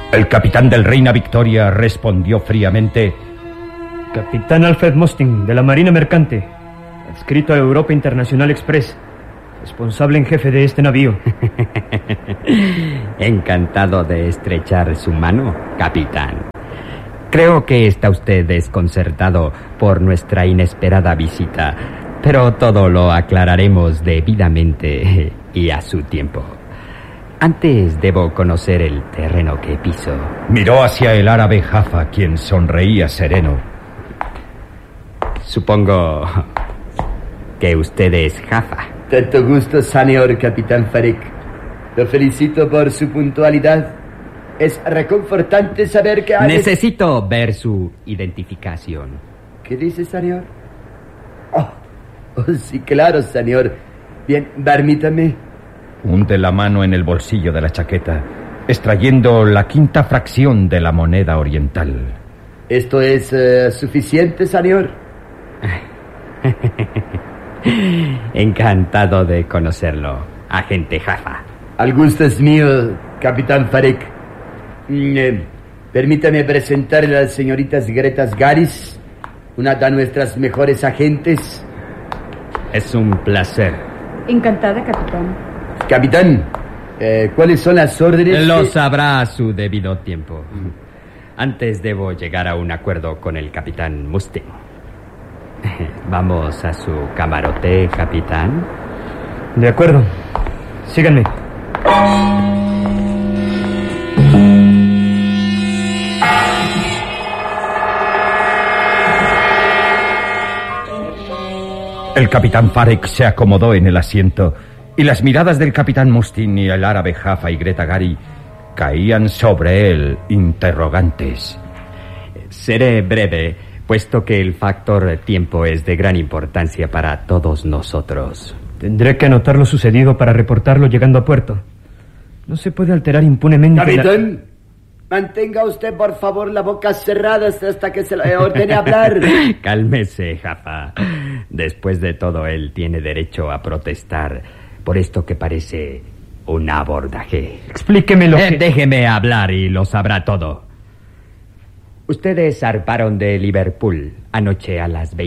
El capitán del Reina Victoria respondió fríamente: Capitán Alfred Musting, de la Marina Mercante, adscrito a Europa International Express, responsable en jefe de este navío. Encantado de estrechar su mano, capitán. Creo que está usted desconcertado por nuestra inesperada visita, pero todo lo aclararemos debidamente y a su tiempo. Antes debo conocer el terreno que piso. Miró hacia el árabe Jaffa, quien sonreía sereno. Supongo que usted es Jaffa. Tanto gusto, señor capitán Farik. Lo felicito por su puntualidad. Es reconfortante saber que... Necesito ver su identificación. ¿Qué dice, señor? Oh, sí, claro, señor. Bien, permítame. Hunde la mano en el bolsillo de la chaqueta, extrayendo la quinta fracción de la moneda oriental. ¿Esto es suficiente, señor? Encantado de conocerlo, agente Jaffa. Al gusto es mío, capitán Farik. Permítame presentar a las señoritas Gretas Garis, una de nuestras mejores agentes. Es un placer. Encantada, capitán. Capitán, ¿cuáles son las órdenes? Lo sabrá a su debido tiempo. Antes debo llegar a un acuerdo con el capitán Musting. ¿Vamos a su camarote, capitán? De acuerdo. Síganme. El capitán Farik se acomodó en el asiento y las miradas del capitán Mustin y el árabe Jaffa y Greta Gary caían sobre él interrogantes. Seré breve, puesto que el factor tiempo es de gran importancia para todos nosotros. Tendré que anotar lo sucedido para reportarlo llegando a puerto. No se puede alterar impunemente... Capitán, mantenga usted, por favor, la boca cerrada hasta que se le ordene hablar. Cálmese, Jaffa. Después de todo, él tiene derecho a protestar por esto que parece un abordaje. Explíqueme lo que... Déjeme hablar y lo sabrá todo. Ustedes zarparon de Liverpool anoche a las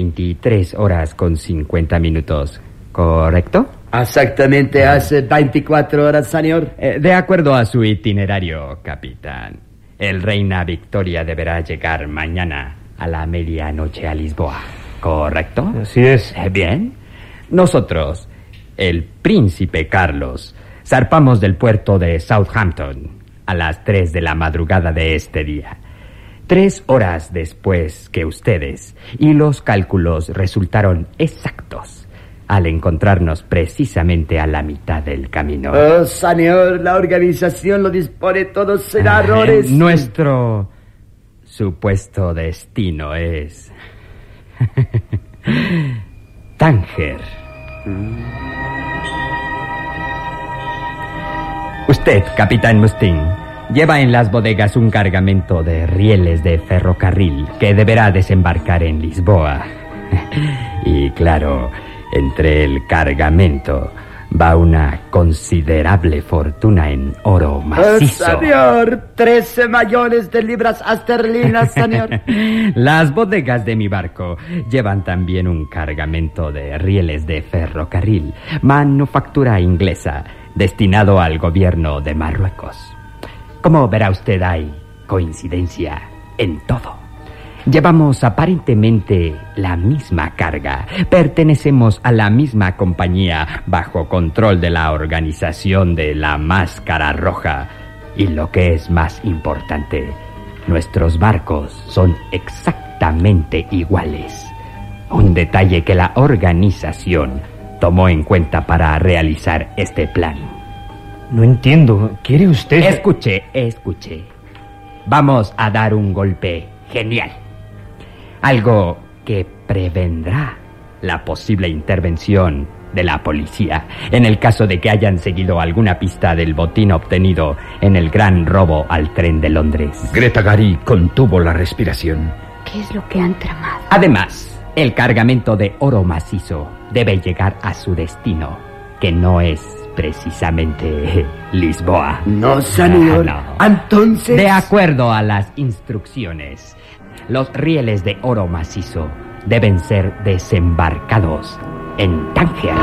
23:50, ¿correcto? Exactamente, hace 24 horas, señor. De acuerdo a su itinerario, capitán, el Reina Victoria deberá llegar mañana a la medianoche a Lisboa, ¿correcto? Así es. Bien. Nosotros, el Príncipe Carlos, zarpamos del puerto de Southampton a las 3 de la madrugada de este día. 3 horas después que ustedes, y los cálculos resultaron exactos al encontrarnos precisamente a la mitad del camino. Oh, señor, la organización lo dispone todo sin errores. Nuestro supuesto destino es Tánger. Usted, capitán Musting, lleva en las bodegas un cargamento de rieles de ferrocarril que deberá desembarcar en Lisboa. Y claro, entre el cargamento va una considerable fortuna en oro macizo. Señor, 13 millones de libras esterlinas, señor. Las bodegas de mi barco llevan también un cargamento de rieles de ferrocarril, manufactura inglesa, destinado al gobierno de Marruecos. Como verá usted, hay coincidencia en todo. Llevamos aparentemente la misma carga. Pertenecemos a la misma compañía bajo control de la organización de la Máscara Roja. Y lo que es más importante, nuestros barcos son exactamente iguales. Un detalle que la organización tomó en cuenta para realizar este plan. No entiendo. ¿Quiere usted...? Escuche. Vamos a dar un golpe genial. Algo que prevendrá la posible intervención de la policía en el caso de que hayan seguido alguna pista del botín obtenido en el gran robo al tren de Londres. Greta Gary contuvo la respiración. ¿Qué es lo que han tramado? Además, el cargamento de oro macizo debe llegar a su destino, que no es precisamente Lisboa. No, señor. No. Entonces... De acuerdo a las instrucciones, los rieles de oro macizo deben ser desembarcados en Tánger.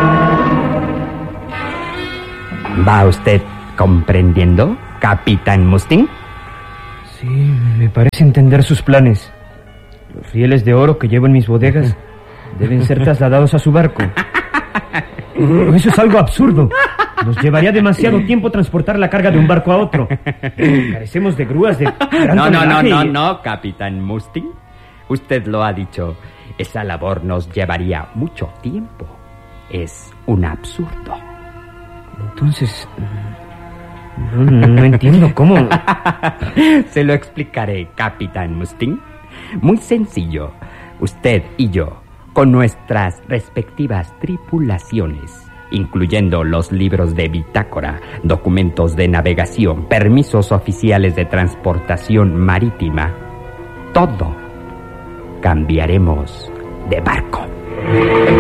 ¿Va usted comprendiendo, Capitán Mustin? Sí, me parece entender sus planes. Los rieles de oro que llevo en mis bodegas deben ser trasladados a su barco. Eso es algo absurdo. Nos llevaría demasiado tiempo transportar la carga de un barco a otro. Carecemos de grúas de gran tonelaje. No, Capitán Mustin. Usted lo ha dicho. Esa labor nos llevaría mucho tiempo. Es un absurdo. Entonces... No entiendo cómo... Se lo explicaré, Capitán Mustin. Muy sencillo. Usted y yo, con nuestras respectivas tripulaciones, incluyendo los libros de bitácora, documentos de navegación, permisos oficiales de transportación marítima, todo cambiaremos de barco.